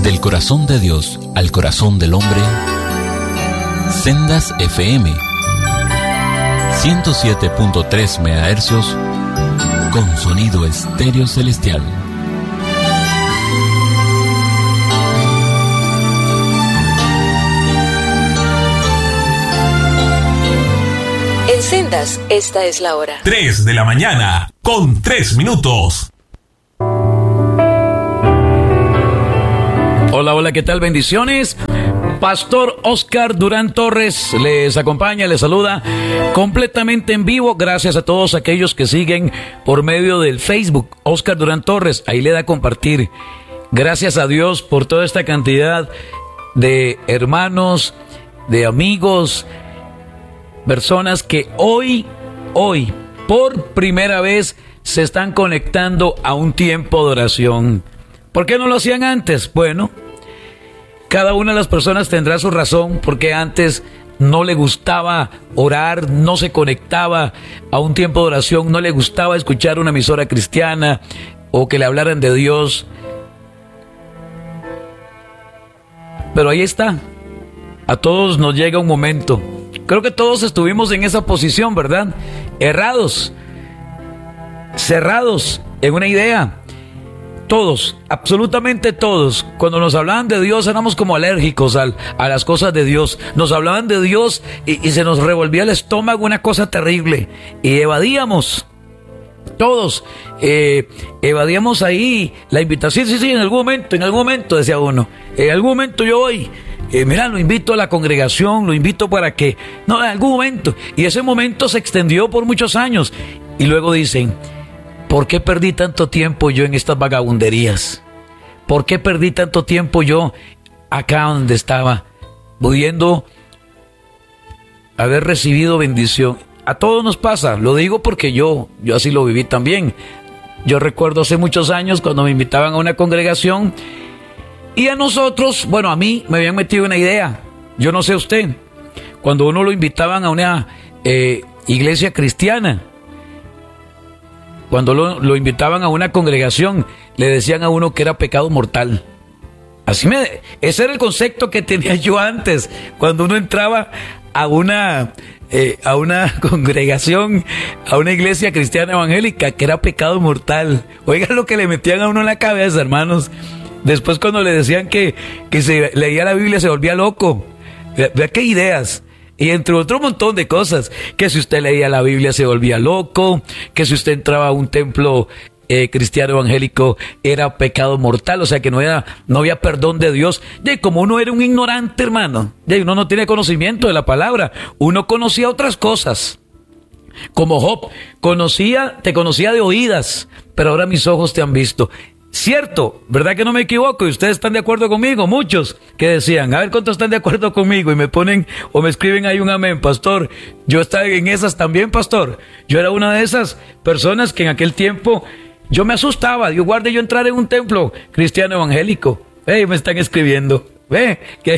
Del corazón de Dios al corazón del hombre, Sendas FM 107.3 MHz con sonido estéreo celestial. En Sendas, esta es la hora. 3 de la mañana, con 3 minutos. Hola, hola, ¿qué tal? Bendiciones. Pastor Oscar Durán Torres les acompaña, les saluda completamente en vivo. Gracias a todos aquellos que siguen por medio del Facebook. Oscar Durán Torres, ahí le da a compartir. Gracias a Dios por toda esta cantidad de hermanos, de amigos, personas que hoy, por primera vez se están conectando a un tiempo de oración. ¿Por qué no lo hacían antes? Bueno, cada una de las personas tendrá su razón, porque antes no le gustaba orar, no se conectaba a un tiempo de oración, no le gustaba escuchar una emisora cristiana o que le hablaran de Dios. Pero ahí está, a todos nos llega un momento. Creo que todos estuvimos en esa posición, ¿verdad? Errados, cerrados en una idea. Todos, absolutamente todos, cuando nos hablaban de Dios éramos como alérgicos a las cosas de Dios. Nos hablaban de Dios y se nos revolvía el estómago, una cosa terrible. Y evadíamos, todos, evadíamos ahí la invitación. Sí, en algún momento, decía uno, en algún momento yo voy. Mira, lo invito a la congregación, lo invito para que... No, en algún momento. Y ese momento se extendió por muchos años. Y luego dicen... ¿Por qué perdí tanto tiempo yo en estas vagabunderías? ¿Por qué perdí tanto tiempo yo acá donde estaba, pudiendo haber recibido bendición? A todos nos pasa, lo digo porque yo así lo viví también. Yo recuerdo hace muchos años cuando me invitaban a una congregación y a nosotros, bueno, a mí me habían metido una idea, yo no sé usted, cuando uno lo invitaban a una iglesia cristiana, cuando lo invitaban a una congregación, le decían a uno que era pecado mortal. Ese era el concepto que tenía yo antes, cuando uno entraba a una congregación, a una iglesia cristiana evangélica, que era pecado mortal. Oigan lo que le metían a uno en la cabeza, hermanos. Después cuando le decían que se leía la Biblia se volvía loco. Vea qué ideas. Y entre otro montón de cosas, que si usted leía la Biblia se volvía loco, que si usted entraba a un templo cristiano evangélico era pecado mortal, o sea que no había perdón de Dios. Y como uno era un ignorante, hermano, y uno no tiene conocimiento de la palabra, uno conocía otras cosas. Como Job, te conocía de oídas, pero ahora mis ojos te han visto. Cierto, ¿verdad que no me equivoco? Y ustedes están de acuerdo conmigo, muchos que decían, a ver cuántos están de acuerdo conmigo, y me ponen o me escriben ahí un amén. Pastor, yo estaba en esas también, pastor. Yo era una de esas personas que en aquel tiempo yo me asustaba. Dios guarde yo entrar en un templo cristiano evangélico. Me están escribiendo. Que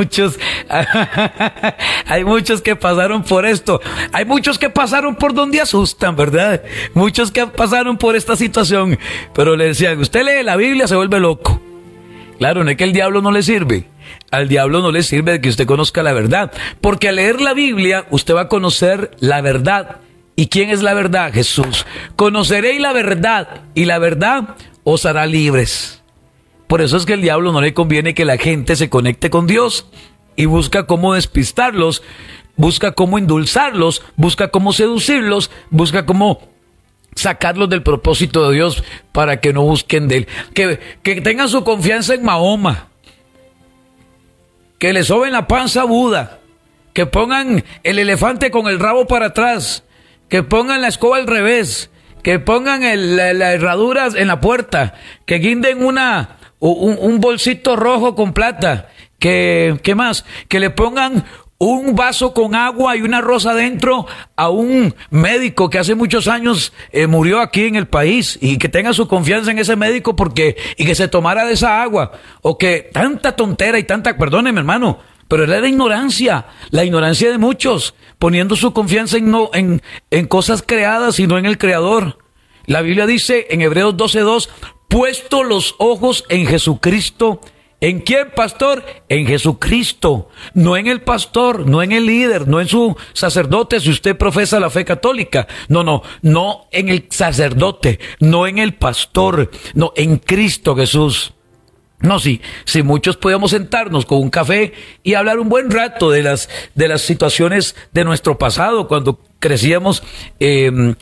hay muchos que pasaron por esto. Hay muchos que pasaron por donde asustan, ¿verdad? Muchos que pasaron por esta situación. Pero le decían, usted lee la Biblia, se vuelve loco. Claro, no es que el diablo no le sirve. Al diablo no le sirve de que usted conozca la verdad. Porque al leer la Biblia, usted va a conocer la verdad. ¿Y quién es la verdad? Jesús. Conoceréis la verdad, y la verdad os hará libres. Por eso es que al diablo no le conviene que la gente se conecte con Dios y busca cómo despistarlos, busca cómo endulzarlos, busca cómo seducirlos, busca cómo sacarlos del propósito de Dios para que no busquen de él. Que tengan su confianza en Mahoma, que le soben la panza a Buda, que pongan el elefante con el rabo para atrás, que pongan la escoba al revés, que pongan la herradura en la puerta, que guinden un bolsito rojo con plata, ¿qué más? Que le pongan un vaso con agua y una rosa adentro a un médico que hace muchos años murió aquí en el país, y que tenga su confianza en ese médico y que se tomara de esa agua, o que tanta tontera y perdóneme, hermano, pero era la ignorancia de muchos, poniendo su confianza en cosas creadas y no en el Creador. La Biblia dice en Hebreos 12:2, puesto los ojos en Jesucristo, ¿En quién, pastor? En Jesucristo, no en el pastor, no en el líder, no en su sacerdote si usted profesa la fe católica. No en el sacerdote, no en el pastor, no, en Cristo Jesús. No, si muchos podíamos sentarnos con un café y hablar un buen rato de las situaciones de nuestro pasado, cuando crecíamos en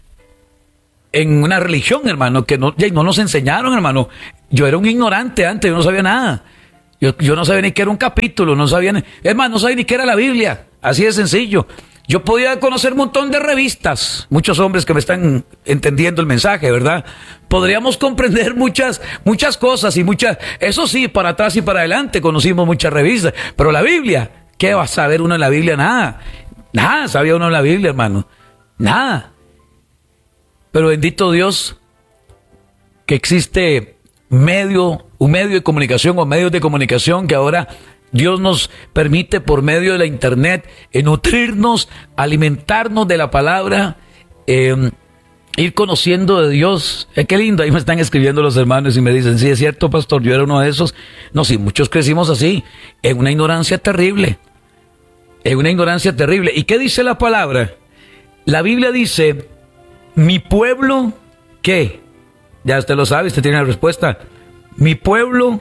una religión, hermano, que no nos enseñaron, hermano. Yo era un ignorante antes, yo no sabía nada. Yo no sabía ni qué era un capítulo, no sabía ni qué era la Biblia, así de sencillo. Yo podía conocer un montón de revistas, muchos hombres que me están entendiendo el mensaje, ¿verdad? Podríamos comprender muchas cosas eso sí, para atrás y para adelante conocimos muchas revistas, pero la Biblia, ¿qué va a saber uno en la Biblia? Nada sabía uno en la Biblia, hermano, nada. Pero bendito Dios que existe un medio de comunicación o medios de comunicación que ahora Dios nos permite por medio de la internet nutrirnos, alimentarnos de la palabra, ir conociendo de Dios. Qué lindo, ahí me están escribiendo los hermanos y me dicen, sí, es cierto, pastor, yo era uno de esos. No, sí, muchos crecimos así, en una ignorancia terrible. ¿Y qué dice la palabra? La Biblia dice, mi pueblo, ¿qué? Ya usted lo sabe, usted tiene la respuesta. Mi pueblo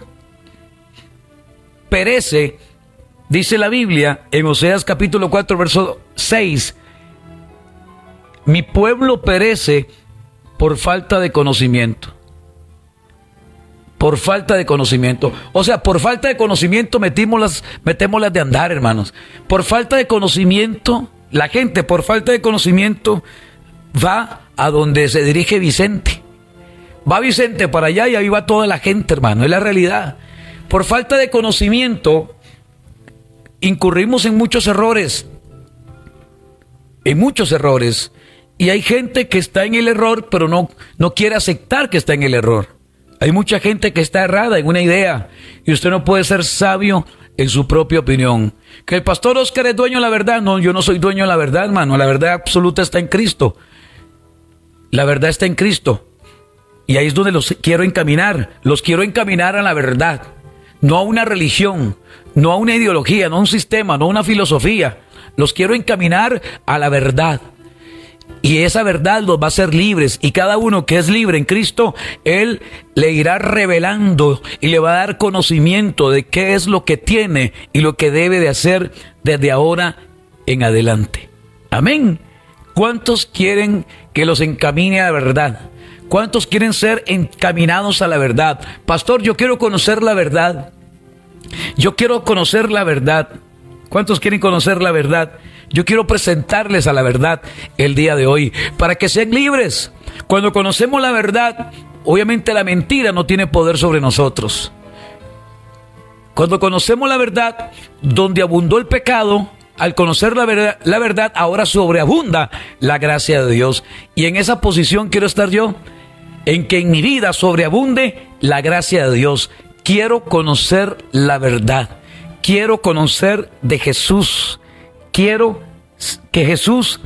perece, dice la Biblia en Oseas capítulo 4 verso 6, mi pueblo perece por falta de conocimiento. Por falta de conocimiento. O sea, por falta de conocimiento metemos las de andar, hermanos. Por falta de conocimiento, la gente por falta de conocimiento va a donde se dirige Vicente. Va Vicente para allá y ahí va toda la gente, hermano, es la realidad. Por falta de conocimiento, incurrimos en muchos errores. Y hay gente que está en el error, pero no quiere aceptar que está en el error. Hay mucha gente que está errada en una idea, y usted no puede ser sabio en su propia opinión. Que el pastor Oscar es dueño de la verdad. No, yo no soy dueño de la verdad, hermano. La verdad absoluta está en Cristo. La verdad está en Cristo. Y ahí es donde los quiero encaminar. Los quiero encaminar a la verdad. No a una religión, no a una ideología, no a un sistema, no a una filosofía. Los quiero encaminar a la verdad. Y esa verdad los va a hacer libres. Y cada uno que es libre en Cristo, Él le irá revelando y le va a dar conocimiento de qué es lo que tiene y lo que debe de hacer desde ahora en adelante. Amén. ¿Cuántos quieren que los encamine a la verdad? ¿Cuántos quieren ser encaminados a la verdad? Pastor, yo quiero conocer la verdad. Yo quiero conocer la verdad. ¿Cuántos quieren conocer la verdad? Yo quiero presentarles a la verdad el día de hoy, para que sean libres. Cuando conocemos la verdad, obviamente la mentira no tiene poder sobre nosotros. Cuando conocemos la verdad, donde abundó el pecado, al conocer la verdad, ahora sobreabunda la gracia de Dios. Y en esa posición quiero estar yo, en que en mi vida sobreabunde la gracia de Dios. Quiero conocer la verdad. Quiero conocer de Jesús. Quiero que Jesús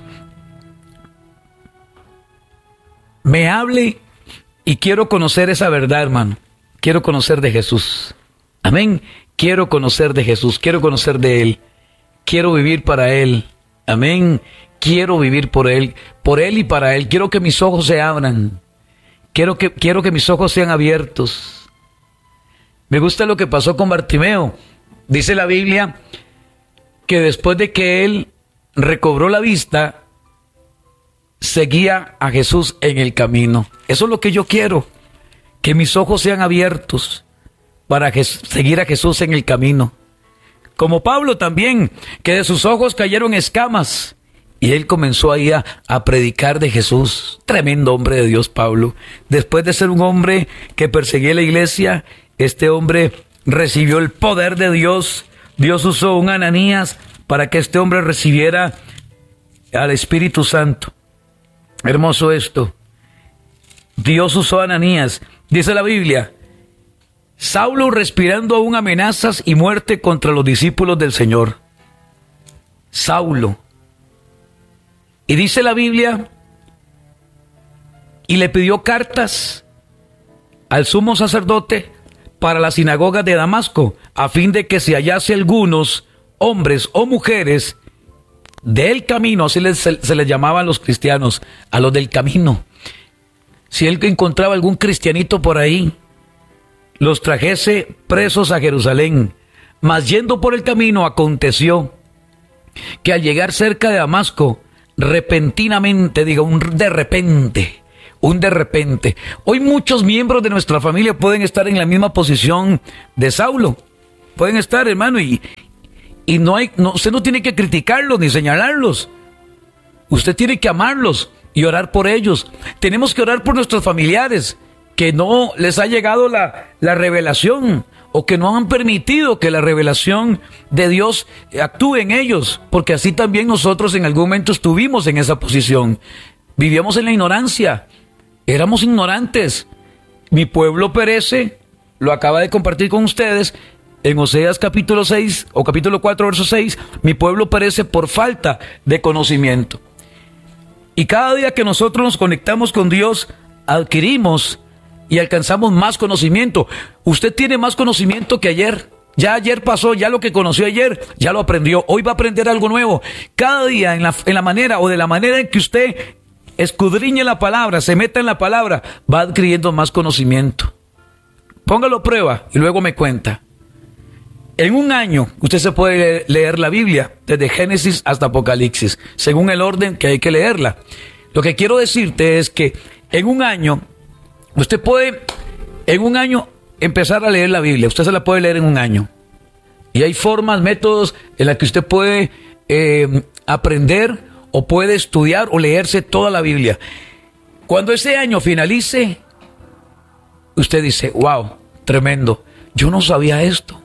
me hable y quiero conocer esa verdad, hermano. Quiero conocer de Jesús. Amén. Quiero conocer de Jesús. Quiero conocer de Él. Quiero vivir para Él. Amén. Quiero vivir por Él y para Él. Quiero que mis ojos se abran. Quiero que mis ojos sean abiertos. Me gusta lo que pasó con Bartimeo. Dice la Biblia que después de que él recobró la vista, seguía a Jesús en el camino. Eso es lo que yo quiero, que mis ojos sean abiertos para seguir a Jesús en el camino. Como Pablo también, que de sus ojos cayeron escamas y él comenzó ahí a predicar de Jesús. Tremendo hombre de Dios, Pablo. Después de ser un hombre que perseguía la iglesia, este hombre recibió el poder de Dios. Dios usó un Ananías para que este hombre recibiera al Espíritu Santo. Hermoso esto. Dios usó a Ananías. Dice la Biblia, Saulo respirando aún amenazas y muerte contra los discípulos del Señor. Saulo. Y dice la Biblia, y le pidió cartas al sumo sacerdote para la sinagoga de Damasco, a fin de que se hallase algunos hombres o mujeres del camino, así se les llamaban los cristianos, a los del camino. Si él encontraba algún cristianito por ahí, los trajese presos a Jerusalén. Mas yendo por el camino, aconteció que al llegar cerca de Damasco, repentinamente, un de repente. Hoy muchos miembros de nuestra familia pueden estar en la misma posición de Saulo. Pueden estar, hermano, y usted no tiene que criticarlos ni señalarlos. Usted tiene que amarlos y orar por ellos. Tenemos que orar por nuestros familiares que no les ha llegado la revelación, o que no han permitido que la revelación de Dios actúe en ellos, porque así también nosotros en algún momento estuvimos en esa posición. Vivíamos en la ignorancia, éramos ignorantes. Mi pueblo perece, lo acaba de compartir con ustedes en Oseas capítulo 6 o capítulo 4 verso 6, mi pueblo perece por falta de conocimiento. Y cada día que nosotros nos conectamos con Dios, adquirimos y alcanzamos más conocimiento. Usted tiene más conocimiento que ayer. Ya ayer pasó, ya lo que conoció ayer, ya lo aprendió. Hoy va a aprender algo nuevo. Cada día en la manera o de la manera en que usted escudriñe la palabra, se meta en la palabra, va adquiriendo más conocimiento. Póngalo a prueba y luego me cuenta. En un año usted se puede leer la Biblia desde Génesis hasta Apocalipsis, según el orden que hay que leerla. Lo que quiero decirte es que en un año usted puede, en un año, empezar a leer la Biblia. Usted se la puede leer en un año. Y hay formas, métodos en las que usted puede aprender o puede estudiar o leerse toda la Biblia. Cuando ese año finalice, usted dice, wow, tremendo. Yo no sabía esto.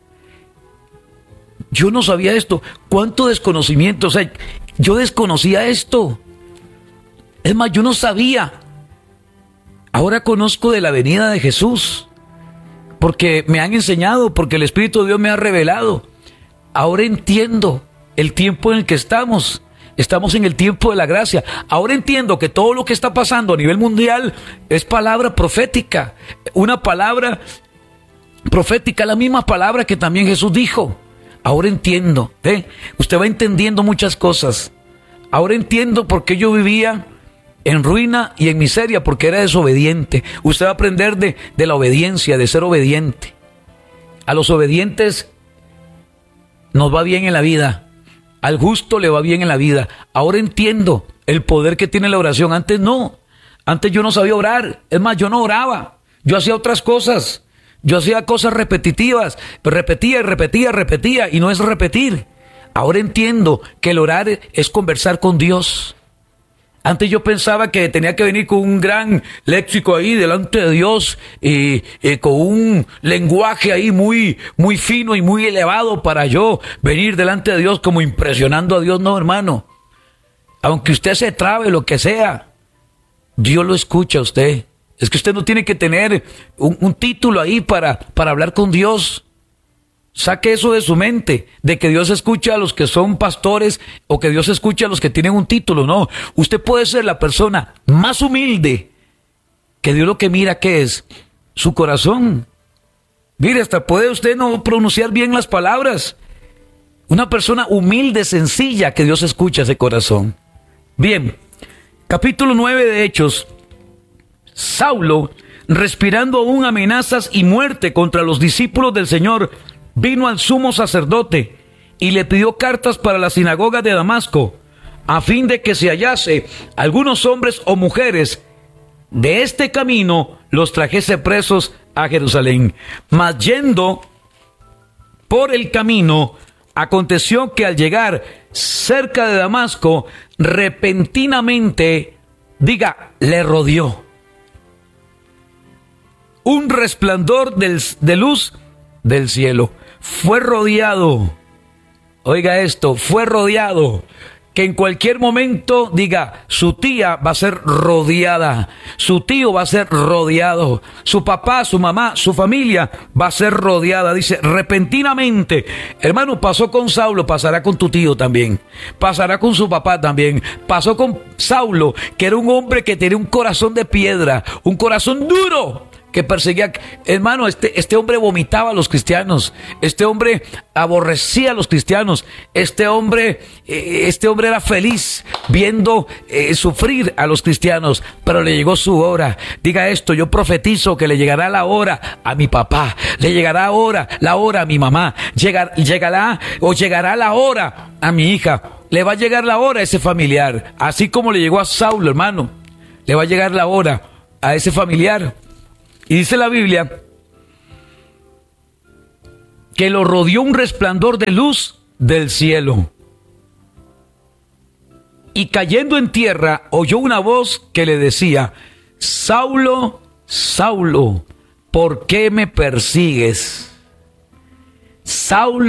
Yo no sabía esto. ¿Cuánto desconocimiento? O sea, yo desconocía esto. Es más, yo no sabía. Ahora conozco de la venida de Jesús, porque me han enseñado, porque el Espíritu de Dios me ha revelado. Ahora entiendo el tiempo en el que estamos. Estamos en el tiempo de la gracia. Ahora entiendo que todo lo que está pasando a nivel mundial es palabra profética. Una palabra profética, la misma palabra que también Jesús dijo. Ahora entiendo. Usted va entendiendo muchas cosas. Ahora entiendo por qué yo vivía en ruina y en miseria, porque era desobediente. Usted va a aprender de la obediencia, de ser obediente. A los obedientes nos va bien en la vida. Al justo le va bien en la vida. Ahora entiendo el poder que tiene la oración. Antes no. Antes yo no sabía orar. Es más, yo no oraba. Yo hacía otras cosas. Yo hacía cosas repetitivas. Pero repetía. Y no es repetir. Ahora entiendo que el orar es conversar con Dios. Antes yo pensaba que tenía que venir con un gran léxico ahí delante de Dios, con un lenguaje ahí muy, muy fino y muy elevado para yo venir delante de Dios como impresionando a Dios. No, hermano. Aunque usted se trabe, lo que sea, Dios lo escucha a usted. Es que usted no tiene que tener un título ahí para hablar con Dios. Saque eso de su mente, de que Dios escucha a los que son pastores o que Dios escucha a los que tienen un título. No, usted puede ser la persona más humilde, que Dios lo que mira que es su corazón. Mire, hasta puede usted no pronunciar bien las palabras. Una persona humilde, sencilla, que Dios escucha ese corazón. Bien, capítulo 9 de Hechos. Saulo, respirando aún amenazas y muerte contra los discípulos del Señor, vino al sumo sacerdote y le pidió cartas para la sinagoga de Damasco, a fin de que se hallase algunos hombres o mujeres de este camino, los trajese presos a Jerusalén. Mas yendo por el camino, aconteció que al llegar cerca de Damasco, repentinamente, le rodeó un resplandor de luz del cielo. Fue rodeado. Oiga esto, fue rodeado. Que en cualquier momento su tía va a ser rodeada, su tío va a ser rodeado, su papá, su mamá, su familia va a ser rodeada. Dice, repentinamente. Hermano, pasó con Saulo, pasará con tu tío también, pasará con su papá también. Pasó con Saulo, que era un hombre que tenía un corazón de piedra, un corazón duro, que perseguía. Hermano, este hombre vomitaba a los cristianos. Este hombre aborrecía a los cristianos. Este hombre era feliz viendo sufrir a los cristianos. Pero le llegó su hora. Diga esto: yo profetizo que le llegará la hora a mi papá. Le llegará la hora a mi mamá. Llegará la hora a mi hija. Le va a llegar la hora a ese familiar. Así como le llegó a Saulo, hermano. Le va a llegar la hora a ese familiar. Y dice la Biblia que lo rodeó un resplandor de luz del cielo. Y cayendo en tierra, oyó una voz que le decía: Saulo, Saulo, ¿por qué me persigues? Saulo,